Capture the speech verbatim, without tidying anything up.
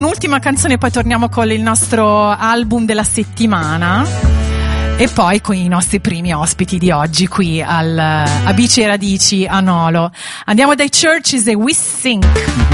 Un'ultima canzone, poi torniamo con il nostro album della settimana e poi con i nostri primi ospiti di oggi qui al, a Bici e Radici a Nolo. Andiamo dai Churches e We Think.